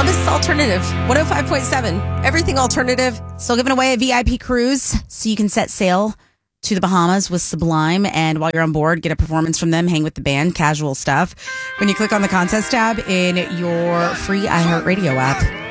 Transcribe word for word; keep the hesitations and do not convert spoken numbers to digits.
Columbus Alternative, one oh five point seven. Everything alternative. Still giving away a V I P cruise so you can set sail to the Bahamas with Sublime. And while you're on board, get a performance from them, hang with the band, casual stuff. When you click on the contest tab in your free iHeartRadio app.